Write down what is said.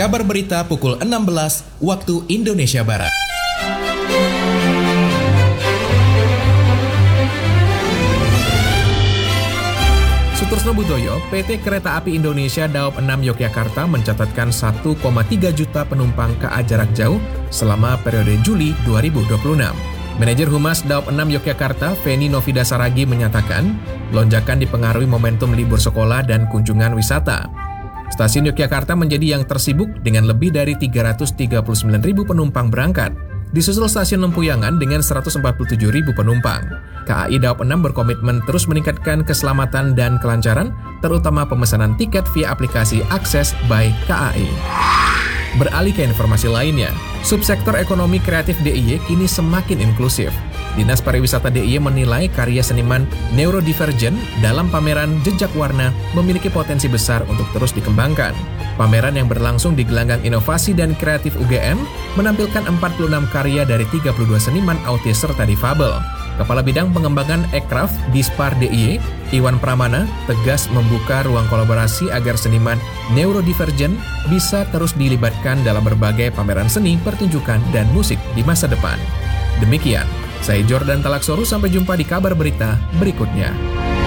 Kabar Berita pukul 16 waktu Indonesia Barat. Sutorsno Budoyo, PT Kereta Api Indonesia Daop 6 Yogyakarta mencatatkan 1,3 juta penumpang KA jarak jauh selama periode Juli 2026. Manajer Humas Daop 6 Yogyakarta, Feni Novida Saragi menyatakan, lonjakan dipengaruhi momentum libur sekolah dan kunjungan wisata. Stasiun Yogyakarta menjadi yang tersibuk dengan lebih dari 339.000 penumpang berangkat. Disusul stasiun Lempuyangan dengan 147.000 penumpang. KAI Daop 6 berkomitmen terus meningkatkan keselamatan dan kelancaran, terutama pemesanan tiket via aplikasi Akses by KAI. Beralih ke informasi lainnya, subsektor ekonomi kreatif DIY kini semakin inklusif. Dinas Pariwisata DIY menilai karya seniman neurodivergent dalam pameran Jejak Warna memiliki potensi besar untuk terus dikembangkan. Pameran yang berlangsung di Gelanggang Inovasi dan Kreatif UGM menampilkan 46 karya dari 32 seniman autis serta difabel. Kepala Bidang Pengembangan Ekraf Dispar DIY, Iwan Pramana, tegas membuka ruang kolaborasi agar seniman neurodivergent bisa terus dilibatkan dalam berbagai pameran seni, pertunjukan, dan musik di masa depan. Demikian, saya Jordan Talaksoru, sampai jumpa di kabar berita berikutnya.